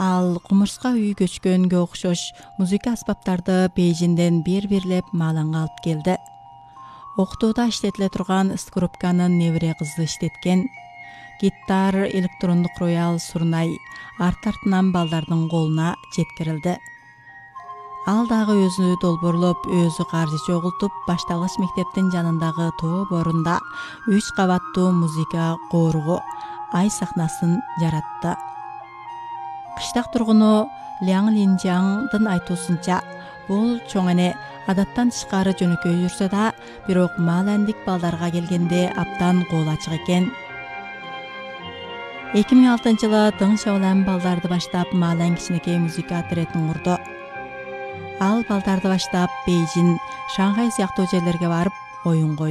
Ал кумурска үй көчкөнгө окшош музыка аспаптарды Бейжинден бир-бирлеп Маланга алып келди. Октоодо иштетиле турган скрипканын небере кызы иштеткен. Гитар, электрондук роял, сурнай арт-артынан балдардын колуна жеткирилди. Ал дагы өзү долбоорлоп, өзү каржы чогултуп, башталгыч мектептин жанындагы тоо борунда 3 кабаттуу музыка кооругу ай сахнасын жаратты. Кыштак тургуну Ляң Линжаңдын айтуусунча, бул чоң эне адаттан тышкары жөнөкөй жүрсө да, бирок мааландик балдарга келгенде аптан кол ачык экен. 2006-жылы Дың Шаолан балдарды баштап Маалан кичинекей музыка отрядын курду. Ал балдарды баштап Бейжин, Шанхай сыяктуу жерлерге барып оюн койду.